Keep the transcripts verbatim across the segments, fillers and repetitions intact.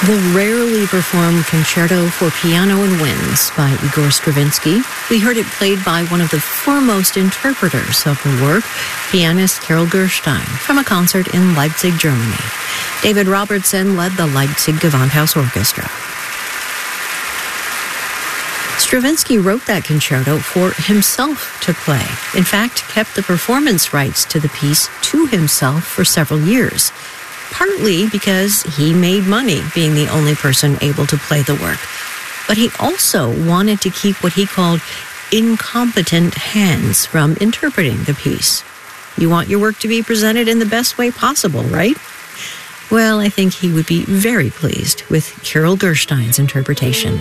The rarely performed Concerto for Piano and Winds by Igor Stravinsky. We heard it played by one of the foremost interpreters of the work, pianist Carol Gerstein, from a concert in Leipzig, Germany. David Robertson led the Leipzig Gewandhaus Orchestra. Stravinsky wrote that concerto for himself to play. In fact, kept the performance rights to the piece to himself for several years. Partly because he made money being the only person able to play the work. But he also wanted to keep what he called incompetent hands from interpreting the piece. You want your work to be presented in the best way possible, right? Well, I think he would be very pleased with Carol Gerstein's interpretation.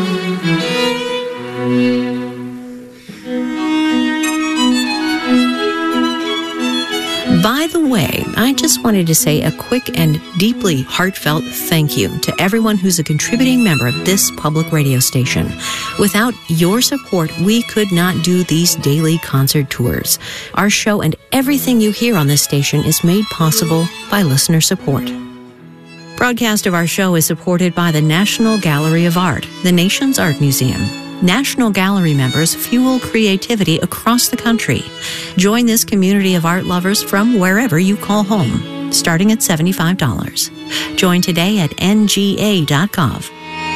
By the way, I just wanted to say a quick and deeply heartfelt thank you to everyone who's a contributing member of this public radio station. Without your support, we could not do these daily concert tours. Our show and everything you hear on this station is made possible by listener support. Broadcast of our show is supported by the National Gallery of Art, the nation's art museum. National Gallery members fuel creativity across the country. Join this community of art lovers from wherever you call home, starting at seventy-five dollars. Join today at N G A dot gov.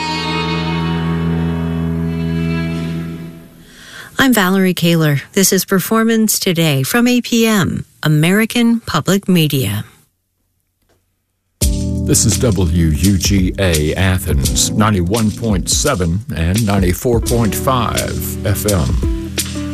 I'm Valerie Kaler. This is Performance Today from A P M, American Public Media. This is W U G A Athens, ninety-one point seven and ninety-four point five F M.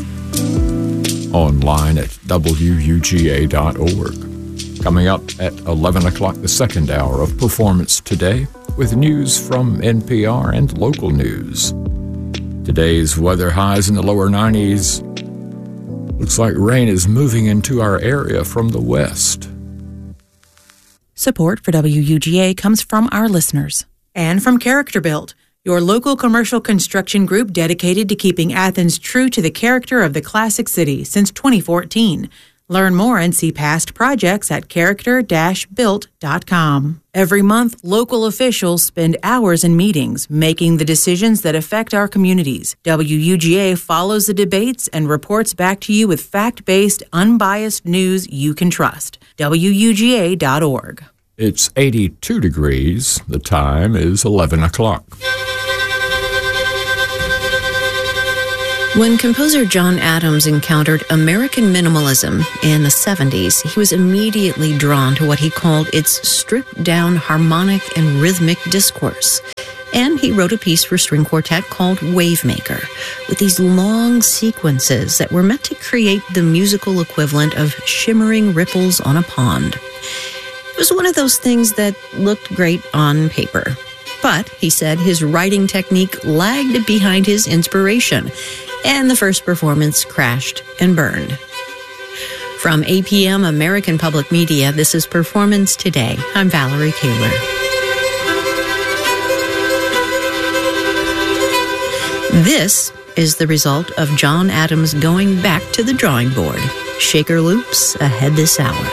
Online at W U G A dot org. Coming up at eleven o'clock, the second hour of Performance Today, with news from N P R and local news. Today's weather highs in the lower nineties. Looks like rain is moving into our area from the west. Support for W U G A comes from our listeners. And from Character Built, your local commercial construction group dedicated to keeping Athens true to the character of the classic city since twenty fourteen. Learn more and see past projects at character dash built dot com. Every month, local officials spend hours in meetings making the decisions that affect our communities. W U G A follows the debates and reports back to you with fact-based, unbiased news you can trust. W U G A dot org. It's eighty-two degrees. The time is eleven o'clock. When composer John Adams encountered American minimalism in the seventies, he was immediately drawn to what he called its stripped-down harmonic and rhythmic discourse. And he wrote a piece for string quartet called Wavemaker, with these long sequences that were meant to create the musical equivalent of shimmering ripples on a pond. It was one of those things that looked great on paper. But, he said, his writing technique lagged behind his inspiration, and the first performance crashed and burned. From A P M American Public Media, this is Performance Today. I'm Valerie Kaler. This is the result of John Adams going back to the drawing board. Shaker loops ahead this hour.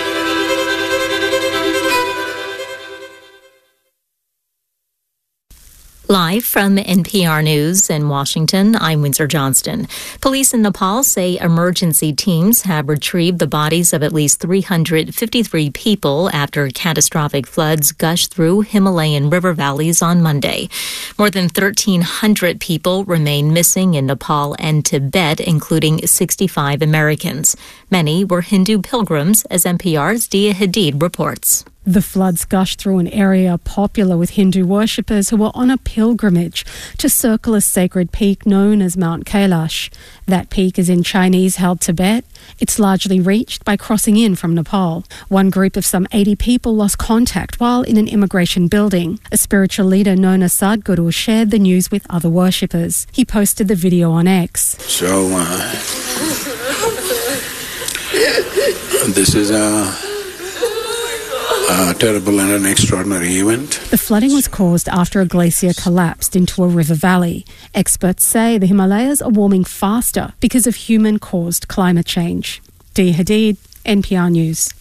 Live from N P R News in Washington, I'm Windsor Johnston. Police in Nepal say emergency teams have retrieved the bodies of at least three hundred fifty-three people after catastrophic floods gushed through Himalayan river valleys on Monday. More than thirteen hundred people remain missing in Nepal and Tibet, including sixty-five Americans. Many were Hindu pilgrims, as N P R's Dia Hadid reports. The floods gushed through an area popular with Hindu worshippers who were on a pilgrimage to circle a sacred peak known as Mount Kailash. That peak is in Chinese-held Tibet. It's largely reached by crossing in from Nepal. One group of some eighty people lost contact while in an immigration building. A spiritual leader known as Sadhguru shared the news with other worshippers. He posted the video on X. So, uh, this is a... A terrible and an extraordinary event. The flooding was caused after a glacier collapsed into a river valley. Experts say the Himalayas are warming faster because of human-caused climate change. Dia Hadid, N P R News.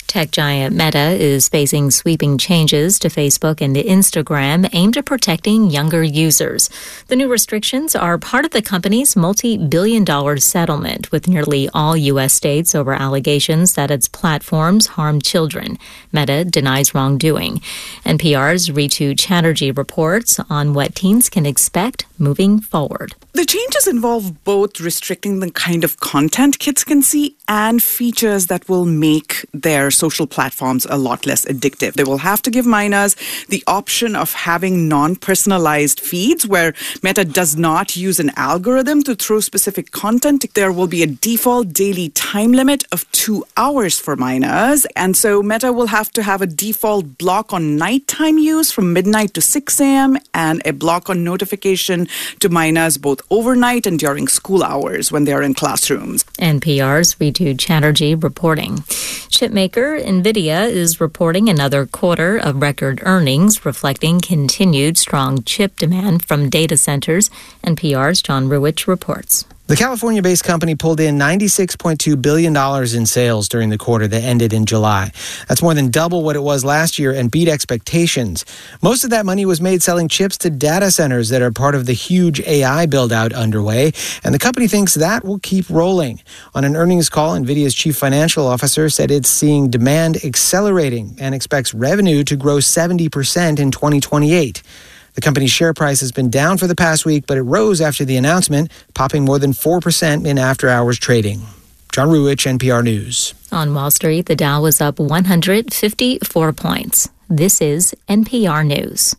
Tech giant Meta is facing sweeping changes to Facebook and Instagram aimed at protecting younger users. The new restrictions are part of the company's multi-billion dollar settlement with nearly all U S states over allegations that its platforms harm children. Meta denies wrongdoing. N P R's Ritu Chatterjee reports on what teens can expect moving forward. The changes involve both restricting the kind of content kids can see and features that will make their social platforms a lot less addictive. They will have to give minors the option of having non-personalized feeds where Meta does not use an algorithm to throw specific content. There will be a default daily time limit of two hours for minors. And so Meta will have to have a default block on nighttime use from midnight to six a.m. and a block on notification to minors both overnight and during school hours when they are in classrooms. N P R's Ritu Chatterjee reporting. Chipmaker NVIDIA is reporting another quarter of record earnings, reflecting continued strong chip demand from data centers. N P R's John Ruwitch reports. The California-based company pulled in ninety-six point two billion dollars in sales during the quarter that ended in July. That's more than double what it was last year and beat expectations. Most of that money was made selling chips to data centers that are part of the huge A I build-out underway, and the company thinks that will keep rolling. On an earnings call, NVIDIA's chief financial officer said it's seeing demand accelerating and expects revenue to grow seventy percent in twenty twenty-eight. The company's share price has been down for the past week, but it rose after the announcement, popping more than four percent in after-hours trading. John Ruwitch, N P R News. On Wall Street, the Dow was up one hundred fifty-four points. This is N P R News.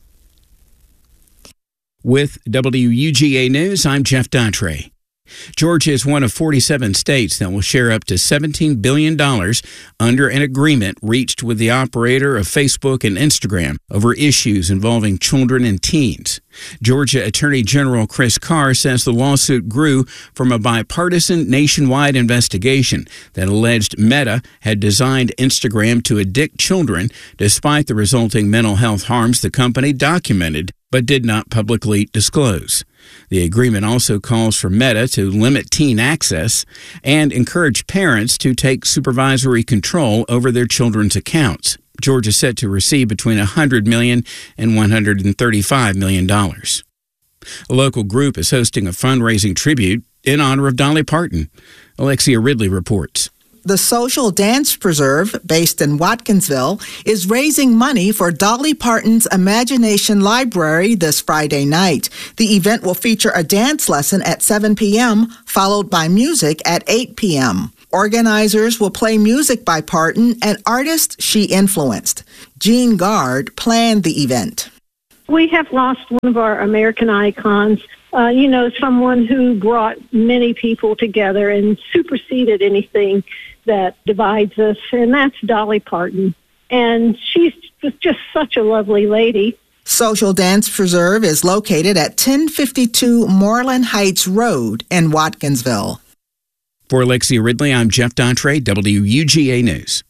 With W U G A News, I'm Jeff Daughtry. Georgia is one of forty-seven states that will share up to seventeen billion dollars under an agreement reached with the operator of Facebook and Instagram over issues involving children and teens. Georgia Attorney General Chris Carr says the lawsuit grew from a bipartisan nationwide investigation that alleged Meta had designed Instagram to addict children despite the resulting mental health harms the company documented but did not publicly disclose. The agreement also calls for Meta to limit teen access and encourage parents to take supervisory control over their children's accounts. Georgia is set to receive between one hundred million dollars and one hundred thirty-five million dollars. A local group is hosting a fundraising tribute in honor of Dolly Parton. Alexia Ridley reports. The Social Dance Preserve, based in Watkinsville, is raising money for Dolly Parton's Imagination Library this Friday night. The event will feature a dance lesson at seven p.m., followed by music at eight p.m. Organizers will play music by Parton, an artist she influenced. Jean Gard planned the event. We have lost one of our American icons. Uh, you know, someone who brought many people together and superseded anything that divides us, and that's Dolly Parton. And she's just such a lovely lady. Social Dance Preserve is located at ten fifty-two Moreland Heights Road in Watkinsville. For Alexia Ridley, I'm Jeff Daughtry, W U G A News.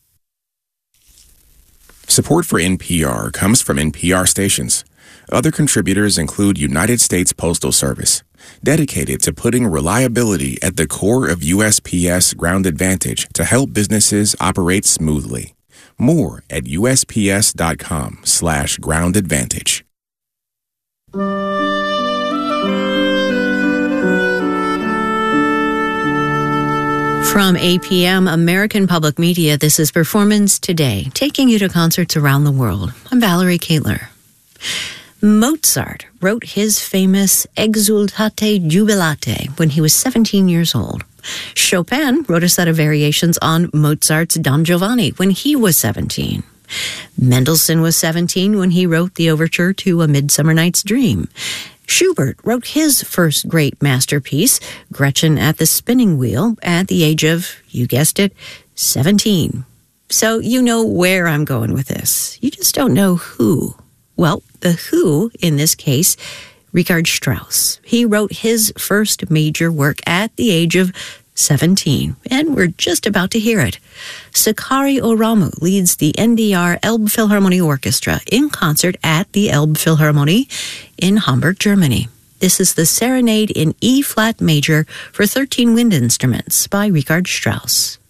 Support for N P R comes from N P R stations. Other contributors include United States Postal Service, dedicated to putting reliability at the core of U S P S Ground Advantage to help businesses operate smoothly. More at usps.com slash ground advantage. From A P M American Public Media, this is Performance Today, taking you to concerts around the world. I'm Valerie Kaitler. Mozart wrote his famous Exultate Jubilate when he was seventeen years old. Chopin wrote a set of variations on Mozart's Don Giovanni when he was seventeen. Mendelssohn was seventeen when he wrote the overture to A Midsummer Night's Dream. Schubert wrote his first great masterpiece, Gretchen at the Spinning Wheel, at the age of, you guessed it, seventeen. So you know where I'm going with this. You just don't know who. Well, the who, in this case, Richard Strauss. He wrote his first major work at the age of seventeen, and we're just about to hear it. Sakari Oramu leads the N D R Elbphilharmonie Orchestra in concert at the Elbphilharmonie in Hamburg, Germany. This is the Serenade in E-flat major for thirteen wind instruments by Richard Strauss.